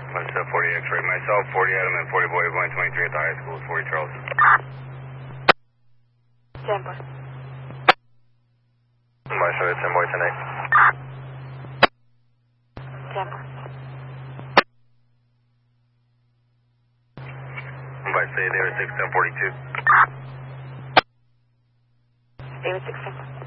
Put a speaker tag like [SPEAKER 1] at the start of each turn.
[SPEAKER 1] Myself 40 X-ray. Myself 40 Adam and 40 boy going 23 at the high school. 40 Charles.
[SPEAKER 2] Temple.
[SPEAKER 1] Myself 10 boy 10
[SPEAKER 2] Temple.
[SPEAKER 1] By say they were 6 10 42.
[SPEAKER 2] David 6 Temple.